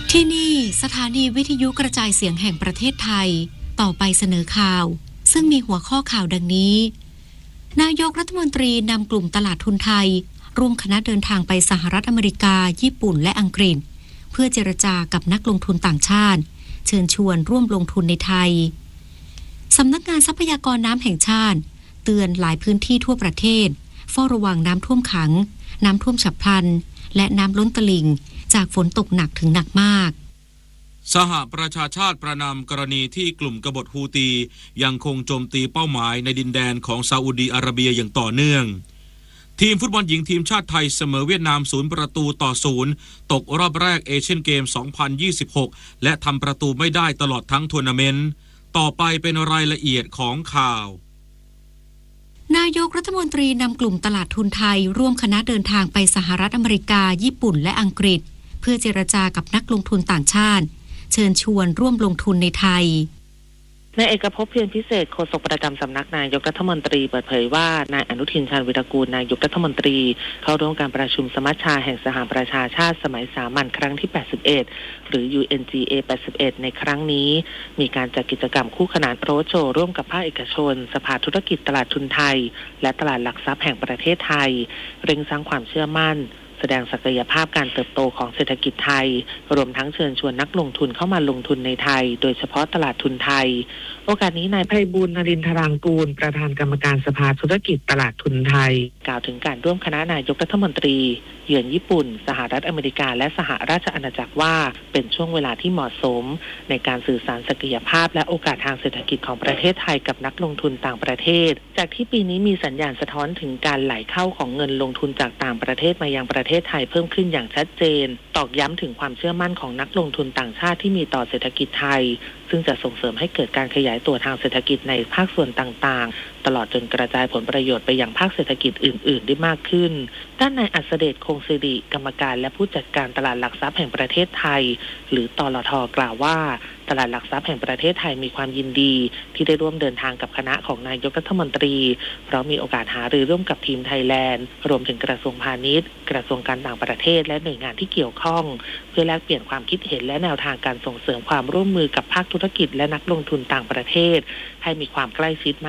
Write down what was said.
ที่นี่สถานีวิทยุกระจายเสียงแห่งประเทศไทยต่อไปเสนอข่าวซึ่งมีหัวข้อข่าวดังนี้นายกรัฐมนตรีนำกลุ่มตลาดทุนไทยร่วมคณะเดินทางไปสหรัฐอเมริกาญี่ปุ่นและอังกฤษเพื่อเจรจากับนักลงทุนต่างชาติเชิญชวนร่วมลงทุนในไทยสำนักงานทรัพยากรน้ำแห่งชาติเตือนหลายพื้นที่ทั่วประเทศเฝ้าระวังน้ำท่วมขังน้ำท่วมฉับพลันและน้ำล้นตลิ่งจากฝนตกหนักถึงหนักมากสหประชาชาติประนามกรณีที่กลุ่มกบฏฮูตียังคงโจมตีเป้าหมายในดินแดนของซาอุดีอาระเบียอย่างต่อเนื่องทีมฟุตบอลหญิงทีมชาติไทยเสมอเวียดนาม0-0ตกรอบแรกเอเชียนเกม 2026 และทำประตูไม่ได้ตลอดทั้งทัวร์นาเมนต์ต่อไปเป็นรายละเอียดของข่าวนายกรัฐมนตรีนำกลุ่มตลาดทุนไทยร่วมคณะเดินทางไปสหรัฐอเมริกาญี่ปุ่นและอังกฤษเพื่อเจรจากับนักลงทุนต่างชาติเชิญชวนร่วมลงทุนในไทยนายเอกภพเพียรพิเศษโฆษกประจำสำนักนายกรัฐมนตรีเปิดเผยว่านายอนุทินชาญวิรากูลนายกรัฐมนตรีเข้าร่วมการประชุมสมัชชาแห่งสหประชาชาติสมัยสามัญครั้งที่ 81 หรือ UNGA 81 ในครั้งนี้มีการจัดกิจกรรมคู่ขนานโรดโชว์ร่วมกับภาคเอกชนสภาธุรกิจตลาดทุนไทยและตลาดหลักทรัพย์แห่งประเทศไทยเร่งสร้างความเชื่อมั่นแสดงศักยภาพการเติบโตของเศรษฐกิจไทยรวมทั้งเชิญชวนนักลงทุนเข้ามาลงทุนในไทยโดยเฉพาะตลาดทุนไทยโอกาสนี้นายไพบูลย์ นรินทรางกูลประธานกรรมการสภาธุรกิจตลาดทุนไทยกล่าวถึงการร่วมคณะนายกรัฐมนตรีเยือนญี่ปุ่นสหรัฐอเมริกาและสหราชอาณาจักรว่าเป็นช่วงเวลาที่เหมาะสมในการสื่อสารศักยภาพและโอกาสทางเศรษฐกิจของประเทศไทยกับนักลงทุนต่างประเทศจากที่ปีนี้มีสัญญาณสะท้อนถึงการไหลเข้าของเงินลงทุนจากต่างประเทศมายังประเทศไทยเพิ่มขึ้นอย่างชัดเจนตอกย้ำถึงความเชื่อมั่นของนักลงทุนต่างชาติที่มีต่อเศรษฐกิจไทยซึ่งจะส่งเสริมให้เกิดการขยายตัวทางเศรษฐกิจในภาคส่วนต่างๆตลอดจนกระจายผลประโยชน์ไปยังภาคเศรษฐกิจอื่นๆได้มากขึ้นด้านนายอัศเดชคงศิริกรรมการและผู้จัดการตลาดหลักทรัพย์แห่งประเทศไทยหรือตลท.กล่าวว่าตลาดหลักทรัพย์แห่งประเทศไทยมีความยินดีที่ได้ร่วมเดินทางกับคณะของนายกรัฐมนตรีเพราะมีโอกาสหารือร่วมกับทีมไทยแลนด์รวมถึงกระทรวงพาณิชย์กระทรวงการต่างประเทศและหน่วยงานที่เกี่ยวข้องเพื่อแลกเปลี่ยนความคิดเห็นและแนวทางการส่งเสริมความร่วมมือกับภาคธุรกิจและนักลงทุนต่างประเทศให้มีความใกล้ชิด